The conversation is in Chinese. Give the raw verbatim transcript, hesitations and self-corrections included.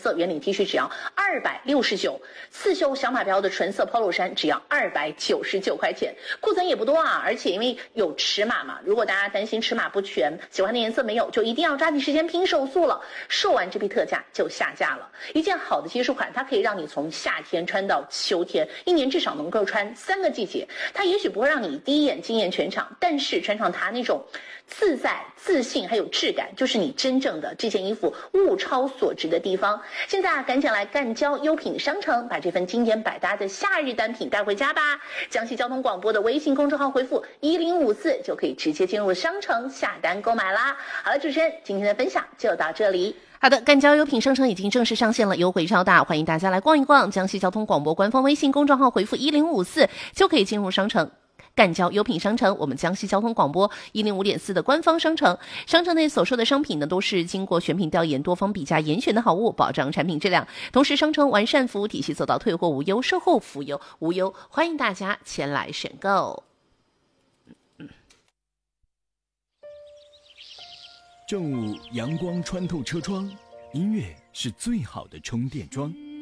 色圆领 T 恤只要二百六十九，刺绣小马标的纯色 polo 衫只要二百九十九块钱。库存也不多啊，而且因为有尺码嘛，如果大家担心尺码不全，喜欢的颜色没有，就一定要抓紧时间拼手速了。售完这批特价就下架了。一件好的技术款，它可以让你从夏天穿到秋天，一年至少能够穿三个季节。它也许不会让你第一眼惊艳全场，但是穿上它那种自在、自信还有质感，就是你真正的这件衣服物超所值的地方。现在啊，赶紧来赣交优品商城，把这份经典百搭的夏日单品带回家吧！江西交通广播的微信公众号回复一零五四就可以直接进入商城下单购买啦。好了，主持人，今天的分享就到这里。好的，赣交优品商城已经正式上线了，优惠超大，欢迎大家来逛一逛。江西交通广播官方微信公众号回复一零五四就可以进入商城。赣交优品商城，我们江西交通广播一零五点四的官方商城。商城内所售的商品呢，都是经过选品调研、多方比价严选的好物，保障产品质量。同时，商城完善服务体系，做到退货无忧、售后服务无忧，欢迎大家前来选购。 正午，阳光穿透车窗，音乐是最好的充电桩。